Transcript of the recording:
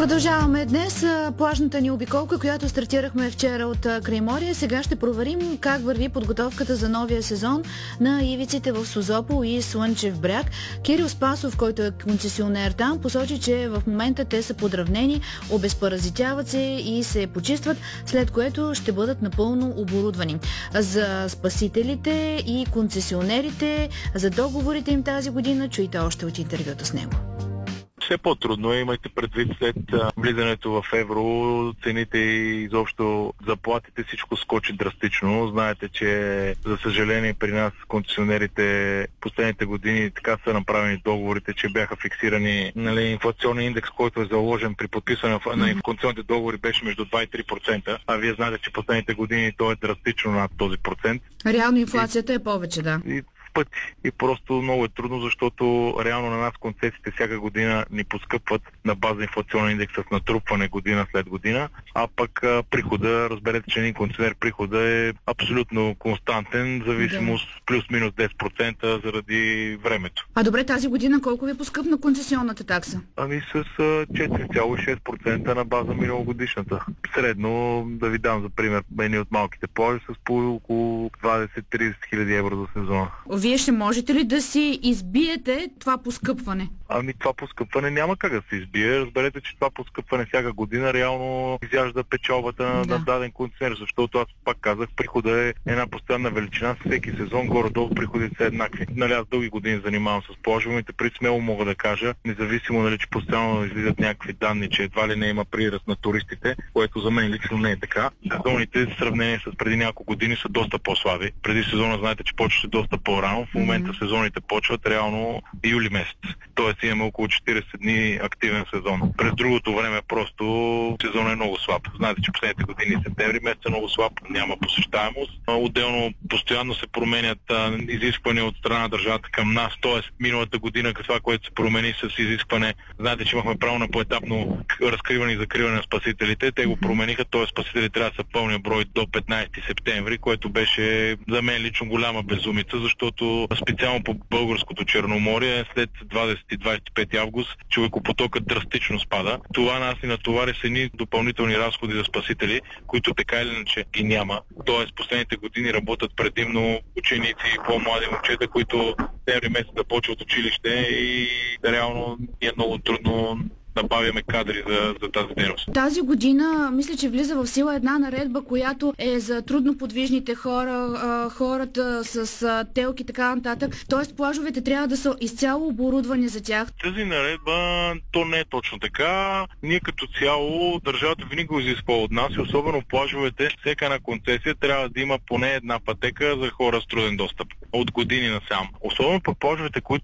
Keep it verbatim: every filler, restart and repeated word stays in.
Продължаваме днес плажната ни обиколка, която стартирахме вчера от Крайморие. Сега ще проверим как върви подготовката за новия сезон на ивиците в Созопол и Слънчев бряг. Кирил Спасов, който е концесионер там, посочи, че в момента те са подравнени, обезпаразитяват се и се почистват, след което ще бъдат напълно оборудвани. За спасителите и концесионерите, за договорите им тази година, чуйте още от интервюта с него. Все по-трудно е, имайте предвид след влизането в евро, цените и изобщо заплатите, всичко скочи драстично. Знаете, че за съжаление при нас концесионерите последните години така са направени договорите, че бяха фиксирани, нали, инфлационен индекс, който е заложен при подписане на концесионните договори, беше между два и три процента, а вие знаете, че последните години той е драстично над този процент. Реално инфлацията и, е повече, да. И, пъти. И просто много е трудно, защото реално на нас концесиите всяка година ни поскъпват на база инфлационен индекс с натрупване година след година, а пък а, прихода, разберете, че един концесионер прихода е абсолютно константен, зависимост да. плюс-минус десет процента заради времето. А добре, тази година колко ви поскъпна концесионната такса? Ами с четири цяло и шест процента на база миналогодишната. Средно, да ви дам за пример, едни от малките плажи с по около двадесет до тридесет хиляди евро за сезона. Вие ще можете ли да си избиете това поскъпване? Ами това поскъпване няма как да се избие. Разберете, че това поскъпване всяка година реално изяжда печалбата да. на даден концесионер, защото аз пак казах, прихода е една постоянна величина. Всеки сезон горе-долу приходите са еднакви. Нали, аз дълги години занимавам с плажовете, при смело мога да кажа, независимо нали, че постоянно излизат някакви данни, че едва ли не има прираст на туристите, което за мен лично не е така. Сезоните в сравнение с преди няколко години са доста по-слаби. Преди сезона знаете, че почваше доста по-рано. В момента mm-hmm. сезоните почват реално юли месец. Тоест имаме около четиридесет дни активен сезон. През другото време просто сезон е много слаб. Знаете, че последните години септември месец е много слаб, няма посещаемост. Отделно постоянно се променят а, изисквания от страна на държавата към нас. Тоест миналата година това, което се промени с изискване, знаете, че имахме право на поетапно разкриване и закриване на спасителите. Те го промениха, т.е. спасители трябва да са пълния брой до петнадесети септември, което беше за мен лично голяма безумица, защото специално по българското Черноморие след двадесети до двадесет и пети август човекопотокът драстично спада. Това нас ни натовари с едни допълнителни разходи за спасители, които така или иначе ги няма. Тоест последните години работят предимно ученици и по-млади момчета, които септември месец да почват училище и реално е много трудно набавяме кадри за, за тази дейност. Тази година мисля, че влиза в сила една наредба, която е за трудноподвижните хора, а, хората с а, телки и така нататък. Тоест плажовете трябва да са изцяло оборудвани за тях. Тази наредба, то не е точно така. Ние като цяло, държавата винаги го изисква от нас и особено плажовете, всяка една концесия трябва да има поне една пътека за хора с труден достъп. От години насам. Особено по плажовете, които